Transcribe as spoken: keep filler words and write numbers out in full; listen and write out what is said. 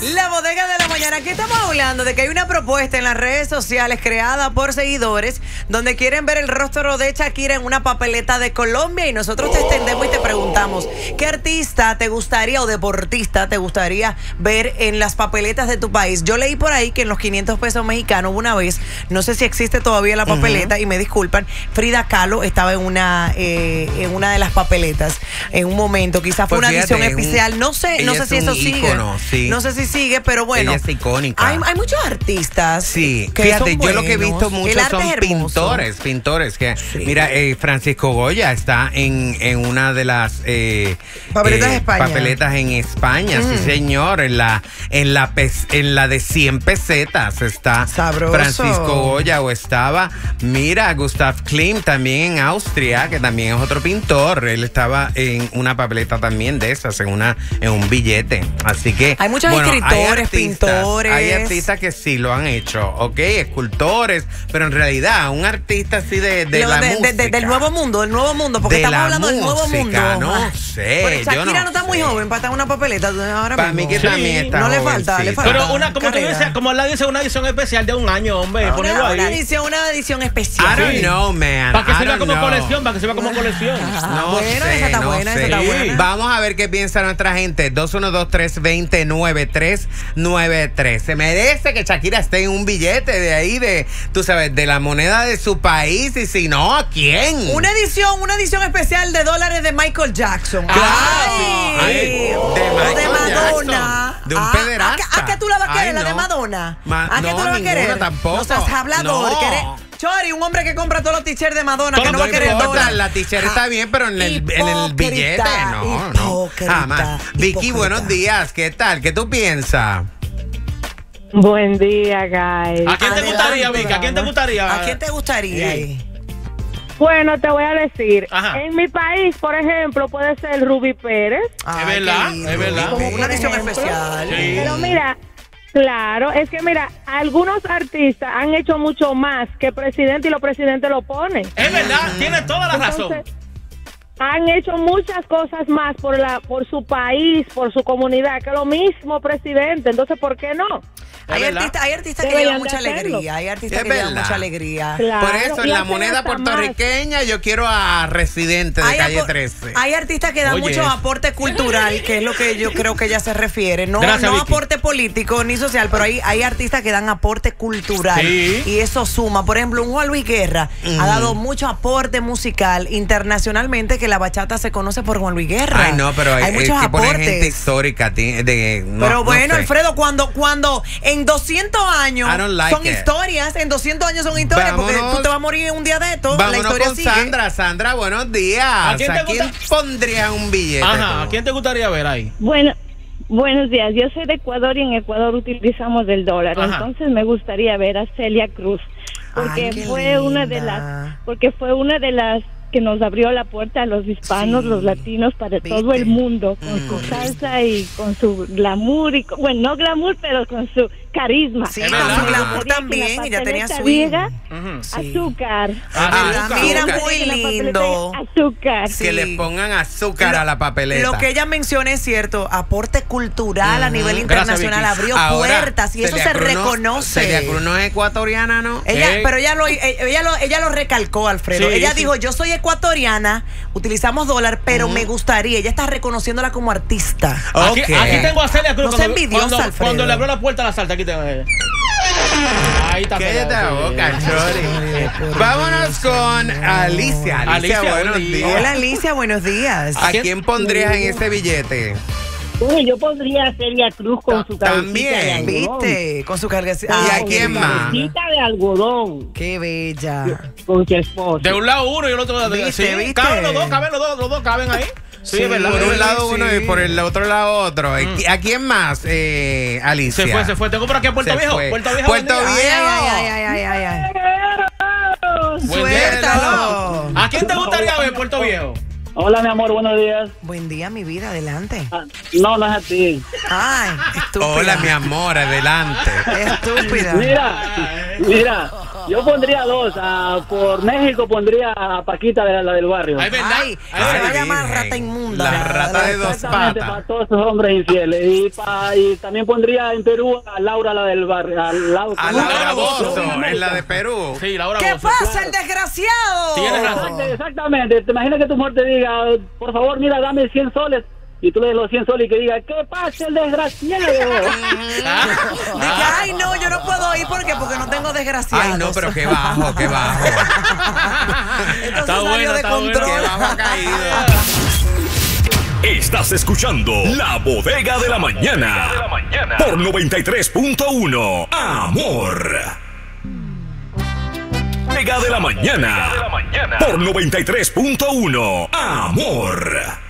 La bodega de la mañana. Aquí estamos hablando de que hay una propuesta en las redes sociales creada por seguidores donde quieren ver el rostro de Shakira en una papeleta de Colombia y nosotros te extendemos y te preguntamos ¿qué artista te gustaría o deportista te gustaría ver en las papeletas de tu país? Yo leí por ahí que en los quinientos pesos mexicanos una vez, no sé si existe todavía la papeleta, uh-huh. y me disculpan, Frida Kahlo estaba en una eh, en una de las papeletas en un momento, quizás fue pues una fíjate, edición especial, un, no sé, no sé si eso ícono, sigue, sí. no sé si sigue, pero bueno, ella es icónica. Hay, hay muchos artistas. Sí, que fíjate, son yo lo que he visto mucho son pintores, pintores que sí. Mira, eh, Francisco Goya está en, en una de las eh, papeletas, eh, de España. papeletas en España, mm. sí señor, en la en la en la de cien pesetas está Sabroso. Francisco Goya o estaba, mira, Gustav Klimt también en Austria, que también es otro pintor, él estaba en una papeleta también de esas, en una en un billete, así que hay muchos bueno, escritores, hay artistas, pintores, hay artistas que sí lo han hecho, ok, escultores, pero en realidad un artista así de, de la de, música, de, de, del nuevo mundo, del nuevo mundo, porque de estamos hablando música, del nuevo mundo. No sé, pero Shakira yo no, no está sé. muy joven para estar en una papeleta ahora para mismo. mí que sí. también está no le falta, le falta. Pero una, como tú dices, como él dice, una edición especial de un año, hombre, una, ponerlo ahí. Una edición, una edición especial. I don't know, man. Para que I sirva como know. colección, para que sirva como colección. No bueno, sé, esa está no buena, sé. esa está buena. Vamos a ver qué piensa nuestra gente. dos uno dos, tres dos cero, nueve tres nueve tres. Se merece que Shakira esté en un billete de ahí, de, tú sabes, de la moneda de su país. Y si no, ¿a quién? Una edición, una edición especial de dólares de Michael Jackson. Claro. Ay, Ay, de, o de Madonna. Jackson, de un ah, pederasta. ¿A, a qué tú la vas a querer, Ay, la no. de Madonna? Ma ¿A qué no, tú la vas a querer? Tampoco. No seas hablador. No. ¿Querés? Chori, un hombre que compra todos los t-shirts de Madonna, Todo que no va a querer dólar. La t-shirt está bien, pero en el, en el billete no, no. Jamás. Vicky, buenos días. ¿Qué tal? ¿Qué tú piensas? Buen día, guys. ¿A quién te gustaría, Vicky? ¿A quién te gustaría? ¿A quién te gustaría? Sí. Bueno, te voy a decir, Ajá. en mi país, por ejemplo, puede ser Ruby Pérez. Ay, es verdad, es verdad. Como una edición ejemplo. especial. Sí. Pero mira, claro, es que mira, algunos artistas han hecho mucho más que presidente y los presidentes lo ponen. Es verdad, tienes toda la razón. Entonces, han hecho muchas cosas más por la por su país, por su comunidad, que lo mismo presidente. Entonces, ¿por qué no? Hay artistas, hay artistas que Deberían llevan mucha de hacerlo. alegría, hay artistas Es que llevan verdad. mucha alegría. Claro, Por eso, en y la hacen moneda hasta puertorriqueña, yo quiero a Residente de Hay Calle apo- trece. Hay artistas que dan Oye, mucho eso. aporte cultural, que es lo que yo creo que ella se refiere. No, Gracias, no Vicky. aporte político ni social, pero hay, hay artistas que dan aporte cultural. Sí. Y eso suma. Por ejemplo, un Juan Luis Guerra Mm. ha dado mucho aporte musical internacionalmente, que la bachata se conoce por Juan Luis Guerra. Ay, no, pero hay, hay muchos que poner aportes. gente histórica. De, de, no, Pero bueno, no sé. Alfredo, cuando, cuando en doscientos años I don't like son it. historias, en doscientos años son historias, Vámonos. porque tú te vas a morir un día de esto, la Vámonos historia con sigue. Sandra. Sandra, buenos días. ¿A quién te quién gusta? pondría un billete? Ajá, ¿a tú? quién te gustaría ver ahí? Bueno, buenos días. Yo soy de Ecuador y en Ecuador utilizamos el dólar. Ajá. Entonces me gustaría ver a Celia Cruz, porque Ay, qué fue una de linda. las, porque fue una de las que nos abrió la puerta a los hispanos, Sí. los latinos, para ¿Viste? todo el mundo, con Mm. su salsa y con su glamour y con, bueno, no glamour, pero con su carisma. Sí, Es con verdad. su glamour Me gustaría también, que la ella tenía papeleta swing. diga Ujú. Sí. azúcar. Ah, Azúcar. Mira, azúcar. muy Que la papeleta lindo. diga azúcar. Sí. Que le pongan azúcar Lo- a la papeleta. Lo que ella menciona es cierto, aporte cultural a nivel internacional, Gracias, abrió Ahora, puertas y eso Celia se Cruz no- reconoce. Celia Cruz no es ecuatoriana, ¿no? Ella, Ey. pero ella lo, ella, lo, ella lo recalcó, Alfredo. Sí, ella sí. dijo, yo soy ecuatoriana, utilizamos dólar, pero me gustaría. Ella está reconociéndola como artista. Aquí, Ok. aquí tengo a Celia Cruz No sea cuando, envidiosa, cuando, Alfredo. cuando le abrió la puerta a la salta. Aquí tengo a ella. Ahí está. Cállate la pegado, sí. boca, Chori. Vámonos con Alicia. Alicia, Alicia, buenos buen día. días. Hola, Alicia, buenos días. ¿A quién pondrías en ese billete? Bueno, yo pondría a Celia Cruz con su cabecita También, de algodón. ¿Viste? Con su carga. ¿Y a quién más? Cabecita de algodón Qué bella. con su esposo. De un lado uno y el otro lado ¿Viste, sí, viste? caben los dos, caben los dos, los dos caben ahí. Sí, Sí, es verdad. Por un Sí, lado uno sí. y por el otro lado otro. Mm. ¿A quién más, eh, Alicia? Se fue, se fue. Tengo por aquí a Puerto Se Viejo. fue. Puerto Viejo. Puerto buen día. Viejo. Ay, ay, ay, ay, ay, ay. Buen día. Suéltalo. ¿A quién te gustaría ver Puerto Viejo? Hola, mi amor, buenos días. Buen día, mi vida, adelante. Ah, no, no es a ti. Ay, estúpida. Hola, mi amor, adelante. Estúpida. Mira, mira, Yo pondría dos. ah, por México pondría a Paquita, de la, la del barrio. Ay, ¿verdad? Ay, Ay, se va a Virgen. llamar rata inmunda. La rata de dos Exactamente, patas. para todos esos hombres infieles. Y, pa- y también pondría en Perú a Laura, la del barrio. A Lau- A ¿cómo? Laura Bozo. Bozo, en la de Perú. Sí, Laura ¿Qué Bozo. pasa, el desgraciado? Tienes razón. Exactamente, exactamente. Te imaginas que tu mujer te diga, por favor, mira, dame cien soles. Y tú le des los cien soles y que diga, ¿qué pasa el desgraciado? Ah, Dije, ay, no, yo no puedo ir porque porque no tengo desgraciados. Ay, no, pero qué bajo, qué bajo. Entonces Está salió bueno, de está control. bueno. Qué bajo ha caído. Estás escuchando La Bodega de la Mañana. Por noventa y tres punto uno. Amor. Bodega de la Mañana. Por noventa y tres punto uno. Amor.